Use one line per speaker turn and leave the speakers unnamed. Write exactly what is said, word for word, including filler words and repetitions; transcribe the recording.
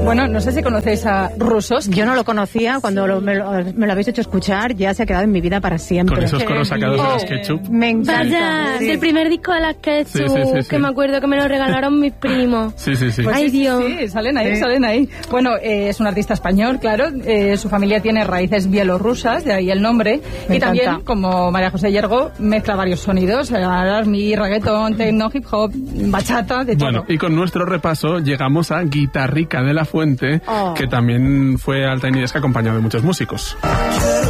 Bueno, no sé si conocéis a Russos.
Yo no lo conocía, cuando lo, me, lo, me lo habéis hecho escuchar, ya se ha quedado en mi vida para siempre.
Con esos coros sacados
Oh,
de las Ketchup.
Me encanta.
Vaya,
sí.
del primer disco de las Ketchup,
Sí, sí, sí, sí.
que me acuerdo que me lo regalaron mis primos.
Sí, sí, sí.
Pues
Ay,
sí,
Dios.
Sí, salen ahí,
Sí.
salen ahí. Bueno, eh, es un artista español, claro. Eh, su familia tiene raíces bielorrusas, de ahí el nombre.
Me
y también,
encanta.
como María José Yergo, mezcla varios sonidos. R&B, reggaetón, techno, hip hop, bachata, de todo.
Bueno, y con nuestro repaso llegamos a Guitarrica de la Fuente,
Oh.
que también fue a Tiny Desk acompañado de muchos músicos.